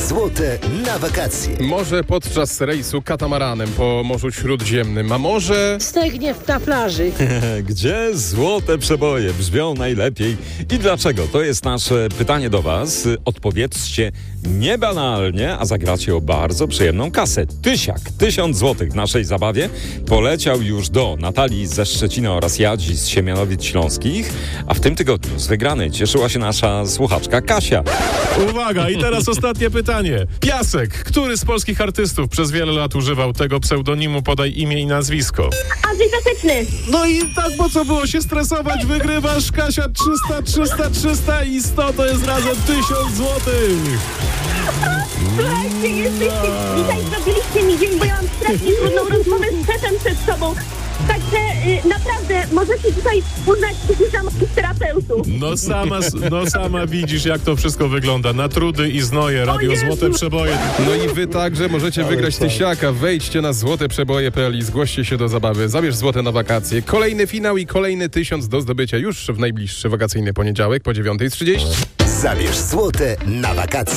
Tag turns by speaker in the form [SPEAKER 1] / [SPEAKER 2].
[SPEAKER 1] złote na wakacje.
[SPEAKER 2] Może podczas rejsu katamaranem po Morzu Śródziemnym, a może...
[SPEAKER 3] Stegniew na plaży.
[SPEAKER 4] Gdzie złote przeboje brzmią najlepiej i dlaczego? To jest nasze pytanie do Was. Odpowiedzcie niebanalnie, a zagracie o bardzo przyjemną kasę. 1000 złotych w naszej zabawie poleciał już do Natalii ze Szczecina oraz Jadzi z Siemianowic Śląskich, a w tym tygodniu z wygranej cieszyła się nasza słuchaczka Kasia.
[SPEAKER 2] Uwaga, i teraz ostatnie pytanie. Piasek. Który z polskich artystów przez wiele lat używał tego pseudonimu? Podaj imię i nazwisko.
[SPEAKER 5] Andrzej Piaseczny.
[SPEAKER 2] No i tak, po co było się stresować? Wygrywasz, Kasia, 300 i 100 to jest razem 1000 złotych.
[SPEAKER 5] Słuchajcie, jesteście, dzisiaj zrobiliście mi dzień, bo ja mam strasznie trudną rozmowę z szefem przed sobą. Także naprawdę możecie tutaj uznać się za moich terapeutów.
[SPEAKER 2] No sama widzisz, jak to wszystko wygląda. Na trudy i znoje, Radio Złote Przeboje. No i wy także możecie wygrać tysiaka. Wejdźcie na złoteprzeboje.pl i zgłoście się do zabawy. Zabierz złote na wakacje. Kolejny finał i kolejny 1000 do zdobycia już w najbliższy wakacyjny poniedziałek po 9:30.
[SPEAKER 1] Zabierz złote na wakacje.